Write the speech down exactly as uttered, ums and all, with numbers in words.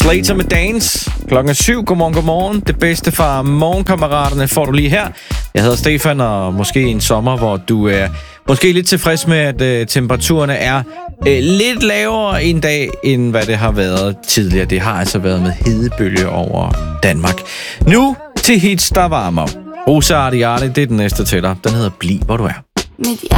Slater med Dance. Klokken er syv. Godmorgen, godmorgen. Det bedste fra morgenkammeraterne får du lige her. Jeg hedder Stefan, og måske en sommer, hvor du er måske lidt tilfreds med, at øh, temperaturerne er øh, lidt lavere en dag, end hvad det har været tidligere. Det har altså været med hedebølge over Danmark. Nu til hits, der varmer. Rosa Ardiardi, det er den næste til dig. Den hedder Bliv, hvor du er.